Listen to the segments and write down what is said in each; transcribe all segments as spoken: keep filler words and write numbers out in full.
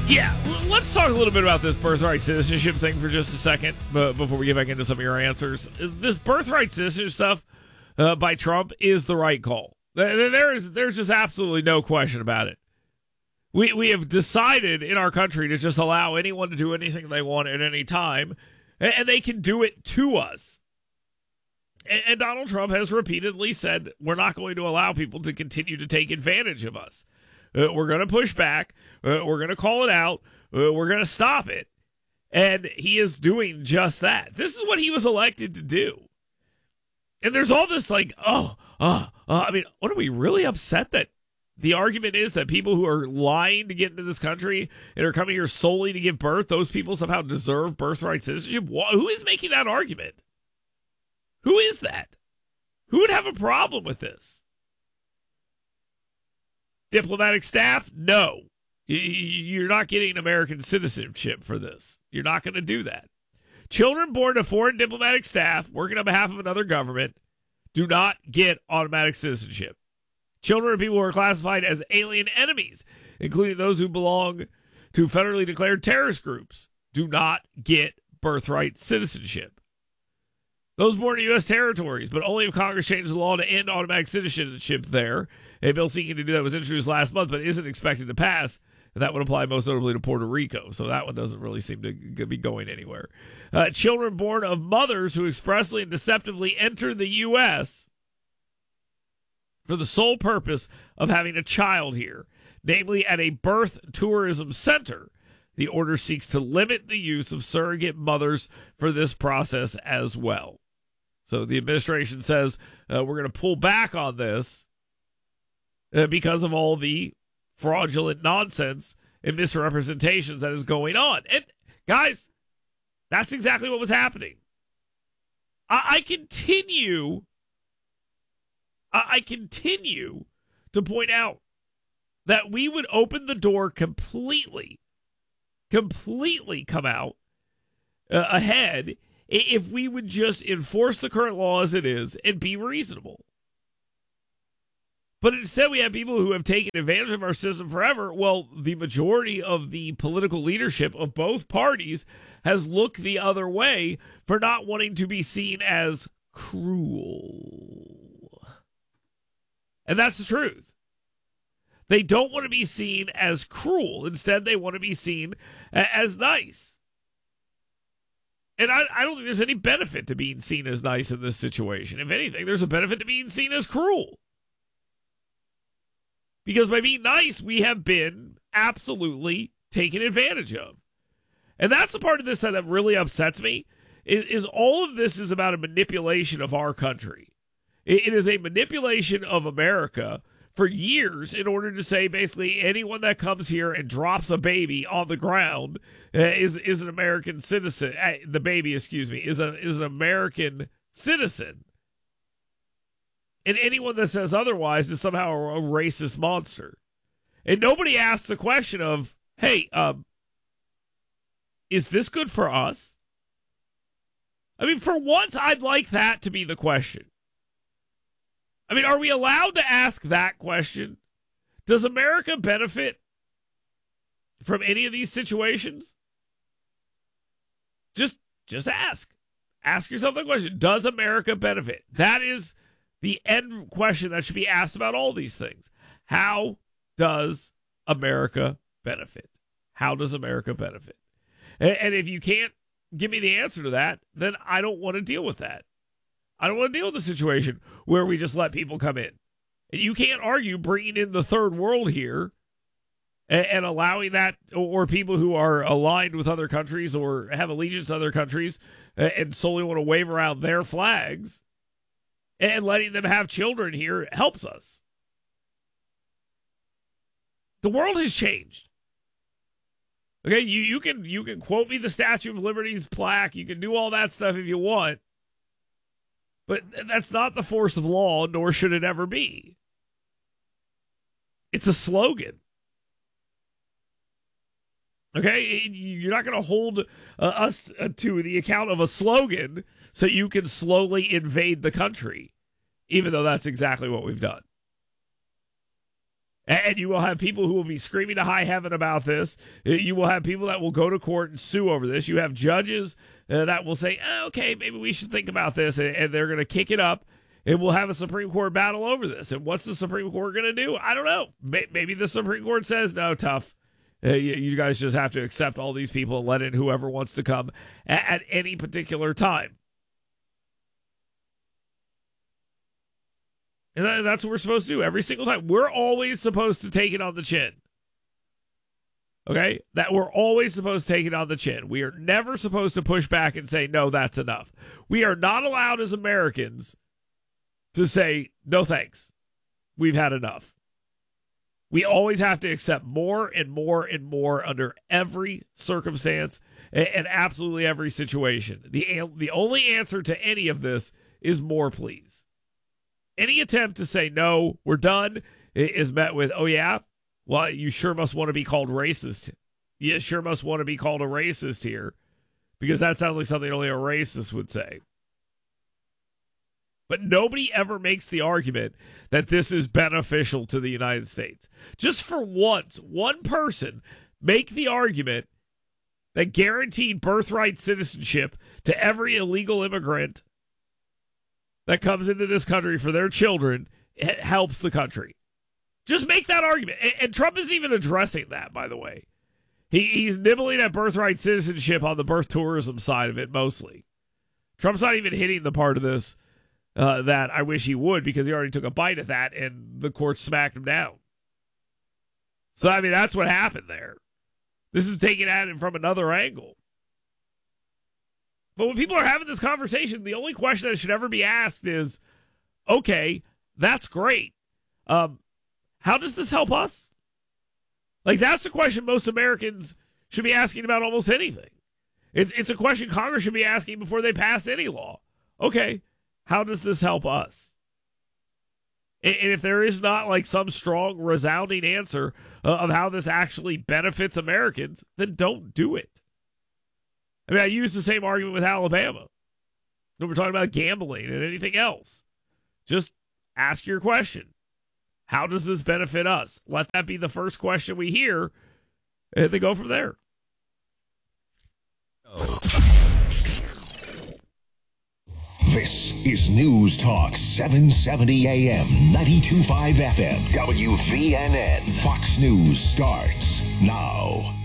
Yeah, let's talk a little bit about this birthright citizenship thing for just a second, but before we get back into some of your answers. This birthright citizenship stuff uh, by Trump is the right call. There is, there's just absolutely no question about it. We we have decided in our country to just allow anyone to do anything they want at any time, and they can do it to us. And Donald Trump has repeatedly said, we're not going to allow people to continue to take advantage of us. Uh, we're going to push back. Uh, we're going to call it out. Uh, we're going to stop it. And he is doing just that. This is what he was elected to do. And there's all this like, oh, uh, uh, I mean, what are we really upset that the argument is that people who are lying to get into this country and are coming here solely to give birth, those people somehow deserve birthright citizenship? Who is making that argument? Who is that? Who would have a problem with this? Diplomatic staff? No. You're not getting American citizenship for this. You're not going to do that. Children born to foreign diplomatic staff working on behalf of another government do not get automatic citizenship. Children of people who are classified as alien enemies, including those who belong to federally declared terrorist groups, do not get birthright citizenship. Those born in U S territories, but only if Congress changes the law to end automatic citizenship there. A bill seeking to do that was introduced last month, but isn't expected to pass. And that would apply most notably to Puerto Rico. So that one doesn't really seem to be going anywhere. Uh, children born of mothers who expressly and deceptively enter the U S for the sole purpose of having a child here, namely at a birth tourism center. The order seeks to limit the use of surrogate mothers for this process as well. So the administration says uh, we're going to pull back on this uh, because of all the fraudulent nonsense and misrepresentations that is going on. And guys, that's exactly what was happening. I, I continue, I, I continue to point out that we would open the door completely, completely come out uh, ahead if we would just enforce the current law as it is and be reasonable. But instead, we have people who have taken advantage of our system forever. Well, the majority of the political leadership of both parties has looked the other way for not wanting to be seen as cruel. And that's the truth. They don't want to be seen as cruel. Instead, they want to be seen as nice. And I, I don't think there's any benefit to being seen as nice in this situation. If anything, there's a benefit to being seen as cruel. Because by being nice, we have been absolutely taken advantage of. And that's the part of this that really upsets me, is, is all of this is about a manipulation of our country. It, it is a manipulation of America for years in order to say basically anyone that comes here and drops a baby on the ground uh, is is an American citizen. Uh, the baby, excuse me, is a is an American citizen. And anyone that says otherwise is somehow a, a racist monster. And nobody asks the question of, hey, um, is this good for us? I mean, for once, I'd like that to be the question. I mean, are we allowed to ask that question? Does America benefit from any of these situations? Just, just ask. Ask yourself the question. Does America benefit? That is the end question that should be asked about all these things. How does America benefit? How does America benefit? And, and if you can't give me the answer to that, then I don't want to deal with that. I don't want to deal with a situation where we just let people come in. And you can't argue bringing in the third world here and, and allowing that, or people who are aligned with other countries or have allegiance to other countries and solely want to wave around their flags, and letting them have children here helps us. The world has changed. Okay, you, you can you can quote me the Statue of Liberty's plaque. You can do all that stuff if you want. But that's not the force of law, nor should it ever be. It's a slogan. Okay, you're not going to hold uh, us uh, to the account of a slogan so you can slowly invade the country, even though that's exactly what we've done. And you will have people who will be screaming to high heaven about this. You will have people that will go to court and sue over this. You have judges uh, that will say, oh, okay, maybe we should think about this. And they're going to kick it up. And we'll have a Supreme Court battle over this. And what's the Supreme Court going to do? I don't know. Maybe the Supreme Court says, no, tough. Uh, you, you guys just have to accept all these people and let in whoever wants to come at, at any particular time. And that, that's what we're supposed to do every single time. We're always supposed to take it on the chin. Okay? That we're always supposed to take it on the chin. We are never supposed to push back and say, no, that's enough. We are not allowed as Americans to say, no thanks. We've had enough. We always have to accept more and more and more under every circumstance and, and absolutely every situation. The, the only answer to any of this is more, please. Any attempt to say, no, we're done, is met with, oh, yeah? Well, you sure must want to be called racist. You sure must want to be called a racist here, because that sounds like something only a racist would say. But nobody ever makes the argument that this is beneficial to the United States. Just for once, one person make the argument that guaranteed birthright citizenship to every illegal immigrant that comes into this country for their children, it helps the country. Just make that argument. And, and Trump is even addressing that, by the way. He, he's nibbling at birthright citizenship on the birth tourism side of it mostly. Trump's not even hitting the part of this uh, that I wish he would, because he already took a bite at that and the court smacked him down. So, I mean, that's what happened there. This is taking at it from another angle. But when people are having this conversation, the only question that should ever be asked is, okay, that's great. Um, how does this help us? Like, that's the question most Americans should be asking about almost anything. It's, it's a question Congress should be asking before they pass any law. Okay, how does this help us? And, and if there is not, like, some strong, resounding answer uh, of how this actually benefits Americans, then don't do it. I mean, I use the same argument with Alabama when we're talking about gambling and anything else. Just ask your question. How does this benefit us? Let that be the first question we hear, and then go from there. This is News Talk seven seventy A M, ninety-two point five F M, W V N N. Fox News starts now.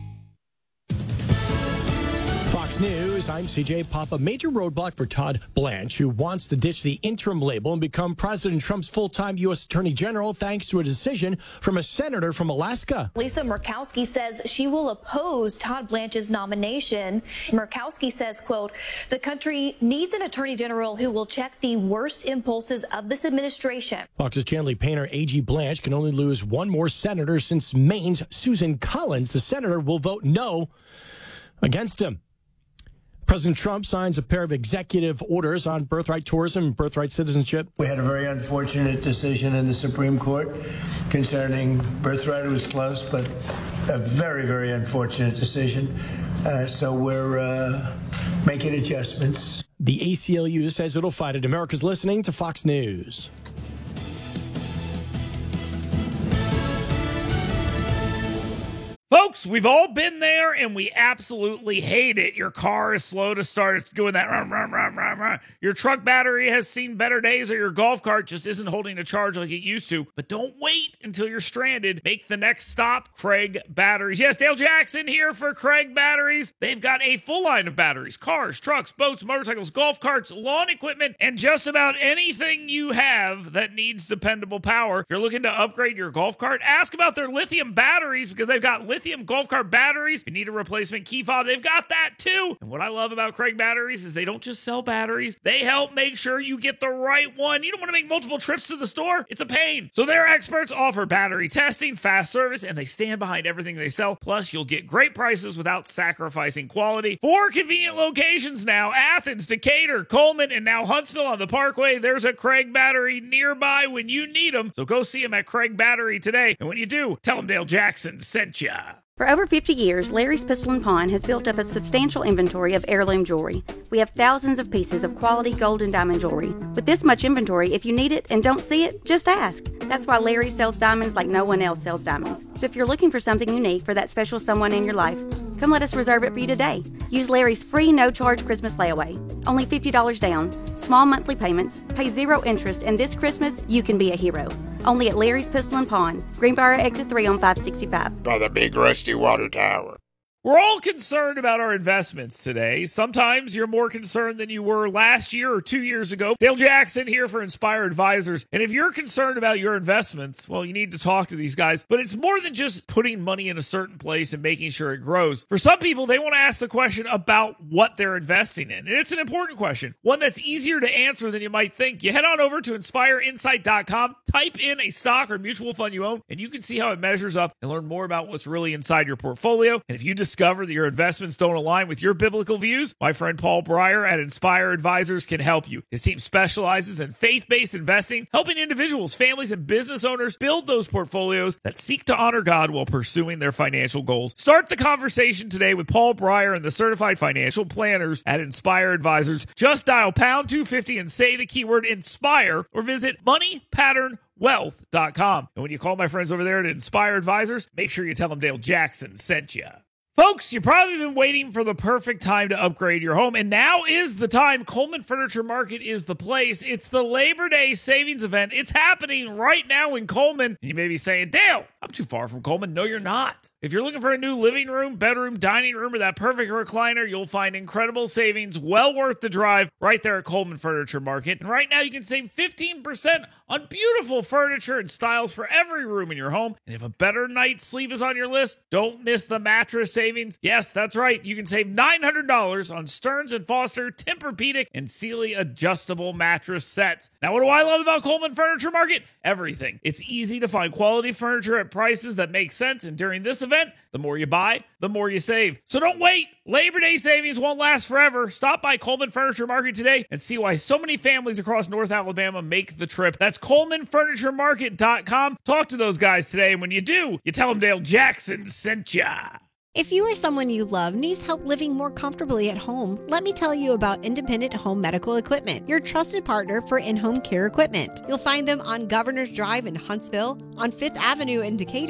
Fox News, I'm C J Papa. Major roadblock for Todd Blanche, who wants to ditch the interim label and become President Trump's full-time U S Attorney General thanks to a decision from a senator from Alaska. Lisa Murkowski says she will oppose Todd Blanche's nomination. Murkowski says, quote, the country needs an attorney general who will check the worst impulses of this administration. Fox's Chanley Painter, A G Blanche, can only lose one more senator since Maine's Susan Collins, the senator, will vote no against him. President Trump signs a pair of executive orders on birthright tourism and birthright citizenship. We had a very unfortunate decision in the Supreme Court concerning birthright. It was close, but a very, very unfortunate decision. Uh, so we're uh, making adjustments. The A C L U says it'll fight it. America's listening to Fox News. Folks, we've all been there, and we absolutely hate it. Your car is slow to start. It's doing that. Rah, rah, rah, rah, rah. Your truck battery has seen better days, or your golf cart just isn't holding a charge like it used to. But don't wait until you're stranded. Make the next stop, Craig Batteries. Yes, Dale Jackson here for Craig Batteries. They've got a full line of batteries. Cars, trucks, boats, motorcycles, golf carts, lawn equipment, and just about anything you have that needs dependable power. If you're looking to upgrade your golf cart, ask about their lithium batteries, because they've got lithium golf cart batteries. If you need a replacement key fob, they've got that too. And what I love about Craig Batteries is they don't just sell batteries. They help make sure you get the right one. You don't want to make multiple trips to the store. It's a pain. So their experts offer battery testing, fast service, and they stand behind everything they sell. Plus, you'll get great prices without sacrificing quality. Four convenient locations now: Athens, Decatur, Coleman, and now Huntsville on the Parkway. There's a Craig Battery nearby when you need them. So go see them at Craig Battery today. And when you do, tell them Dale Jackson sent ya. For over fifty years, Larry's Pistol and Pawn has built up a substantial inventory of heirloom jewelry. We have thousands of pieces of quality gold and diamond jewelry. With this much inventory, if you need it and don't see it, just ask. That's why Larry sells diamonds like no one else sells diamonds. So if you're looking for something unique for that special someone in your life, come let us reserve it for you today. Use Larry's free no-charge Christmas layaway. Only fifty dollars down, small monthly payments, pay zero interest, and this Christmas, you can be a hero. Only at Larry's Pistol and Pawn, Greenbrier Exit three on five sixty-five. By the big rusty water tower. We're all concerned about our investments today. Sometimes you're more concerned than you were last year or two years ago. Dale Jackson here for Inspire Advisors. And if you're concerned about your investments, well, you need to talk to these guys. But it's more than just putting money in a certain place and making sure it grows. For some people, they want to ask the question about what they're investing in. And it's an important question, one that's easier to answer than you might think. You head on over to inspire insight dot com, type in a stock or mutual fund you own, and you can see how it measures up and learn more about what's really inside your portfolio. And if you decide discover that your investments don't align with your biblical views, my friend Paul Breyer at Inspire Advisors can help you. His team specializes in faith-based investing, helping individuals, families, and business owners build those portfolios that seek to honor God while pursuing their financial goals. Start the conversation today with Paul Breyer and the certified financial planners at Inspire Advisors. Just dial pound two fifty and say the keyword INSPIRE or visit money pattern wealth dot com. And when you call my friends over there at Inspire Advisors, make sure you tell them Dale Jackson sent you. Folks, you've probably been waiting for the perfect time to upgrade your home, and now is the time. Coleman Furniture Market is the place. It's the Labor Day savings event. It's happening right now in Coleman. And you may be saying, Dale, I'm too far from Coleman. No, you're not. If you're looking for a new living room, bedroom, dining room, or that perfect recliner, you'll find incredible savings, well worth the drive, right there at Coleman Furniture Market. And right now, you can save fifteen percent on beautiful furniture and styles for every room in your home. And if a better night's sleep is on your list, don't miss the mattress savings. Yes, that's right. You can save nine hundred dollars on Stearns and Foster, Tempur-Pedic, and Sealy adjustable mattress sets. Now, what do I love about Coleman Furniture Market? Everything. It's easy to find quality furniture at prices that make sense. And during this event, the more you buy, the more you save. So don't wait. Labor Day savings won't last forever. Stop by Coleman Furniture Market today and see why so many families across North Alabama make the trip. That's coleman furniture market dot com. Talk to those guys today, and when you do, you tell them Dale Jackson sent ya. If you or someone you love needs help living more comfortably at home, let me tell you about Independent Home Medical Equipment, your trusted partner for in-home care equipment. You'll find them on Governor's Drive in Huntsville, on Fifth Avenue in Decatur,